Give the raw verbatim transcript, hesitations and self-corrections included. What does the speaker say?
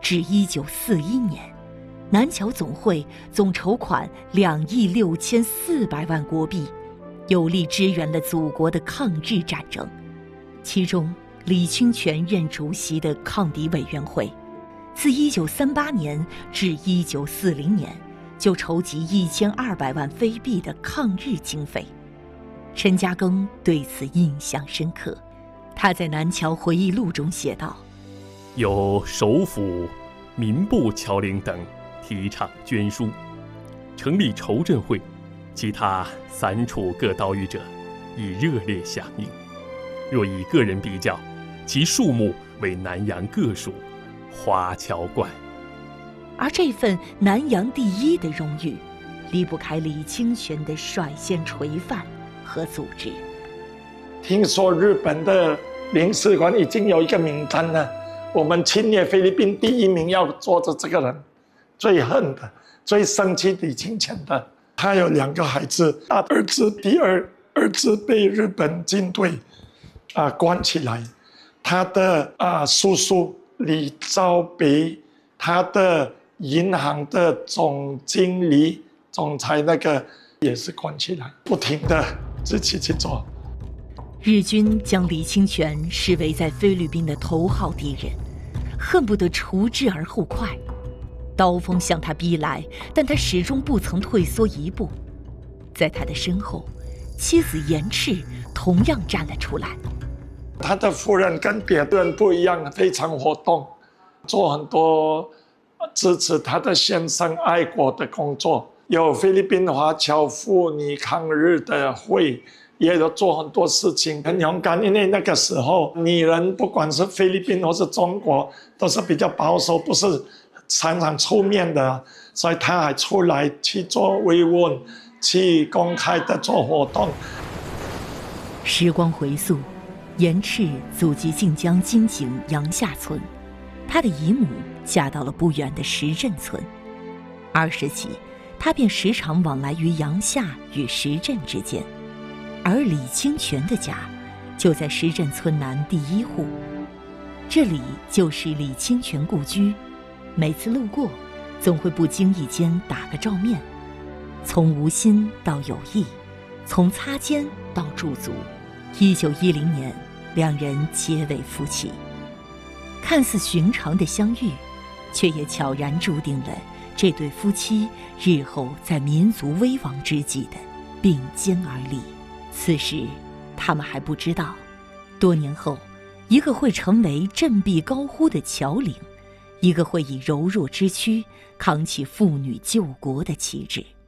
至一九四一年，南侨总会总筹款两亿六千四百万国币，有力支援了祖国的抗日战争。其中，李清泉任主席的抗敌委员会，自一九三八年至一九四零年，就筹集一千二百万飞币的抗日经费。陈嘉庚对此印象深刻，他在南侨回忆录中写道： 有首府、民部侨领等提倡捐书，成立筹赈会，其他三处各岛屿者亦热烈响应。若以个人比较，其数目为南洋各属华侨冠。 而这份南洋第一的荣誉，离不开李清泉的率先垂范和组织。 听说日本的领事馆已经有一个名单了，我们侵略菲律宾第一名要坐着这个人，最恨的、最生气李清泉的。他有两个孩子，大儿子第二儿子被日本军队啊关起来，他的啊叔叔李兆北，他的银行的总经理、总裁那个也是关起来，不停的自己去做。 日军将李清泉视为在菲律宾的头号敌人，恨不得除之而后快。刀锋向他逼来，但他始终不曾退缩一步。在他的身后，妻子严赤同样站了出来。 他的夫人跟别的人不一样，非常活动，做很多支持他的先生爱国的工作。有菲律宾华侨妇女抗日的会，也有做很多事情，很勇敢。因为那个时候，女人不管是菲律宾或是中国，都是比较保守，不是常常出面的，所以他还出来去做慰问，去公开的做活动。 时光回溯，严赤祖籍晋江金井杨下村，他的姨母嫁到了不远的石镇村。儿时起，他便时常往来于杨下与石镇之间，而李清泉的家就在石镇村南第一户，这里就是李清泉故居。每次路过，总会不经意间打个照面，从无心到有意，从擦肩到驻足。一九一零年，两人结为夫妻。看似寻常的相遇，却也悄然注定了这对夫妻日后在民族危亡之际的并肩而立。此时，他们还不知道，多年后，一个会成为振臂高呼的侨领，一个会以柔弱之躯扛起妇女救国的旗帜。